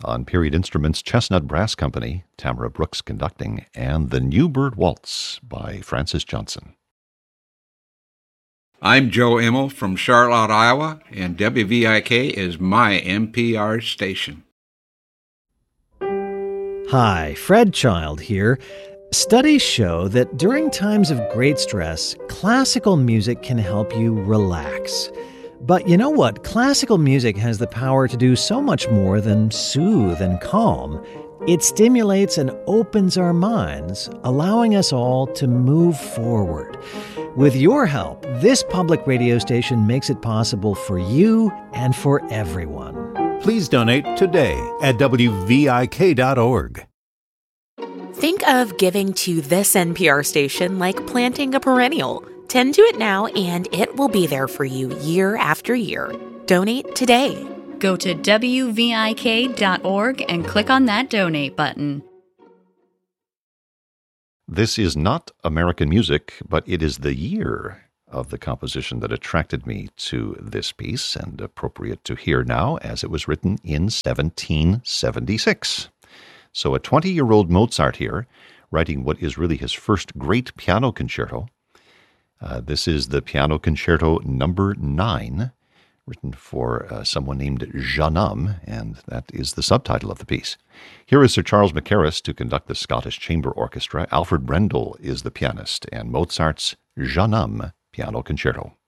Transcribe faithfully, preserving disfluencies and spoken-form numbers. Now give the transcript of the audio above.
On Period Instruments, Chestnut Brass Company, Tamara Brooks conducting, and The New Bird Waltz by Francis Johnson. I'm Joe Immel from Charlotte, Iowa, and W V I K is my N P R station. Hi, Fred Child here. Studies show that during times of great stress, classical music can help you relax. But you know what? Classical music has the power to do so much more than soothe and calm. It stimulates and opens our minds, allowing us all to move forward. With your help, this public radio station makes it possible for you and for everyone. Please donate today at W V I K dot org. Think of giving to this N P R station like planting a perennial. Tend to it now, and it will be there for you year after year. Donate today. Go to W V I K dot org and click on that donate button. This is not American music, but it is the year of the composition that attracted me to this piece, and appropriate to hear now, as it was written in seventeen seventy-six. So a twenty-year-old Mozart here, writing what is really his first great piano concerto. Uh, this is the Piano Concerto number nine, written for uh, someone named Jeune Homme, and that is the subtitle of the piece. Here is Sir Charles Mackerras to conduct the Scottish Chamber Orchestra. Alfred Brendel is the pianist, and Mozart's Jeune Homme Piano Concerto.